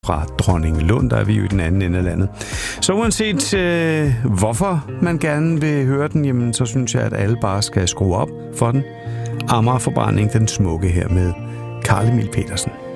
fra Dronningelund, der er vi jo i den anden ende af landet. Så uanset hvorfor man gerne vil høre den, jamen, så synes jeg, at alle bare skal skrue op for den. Amagerforbrænding, den smukke her med Carl Emil Petersen.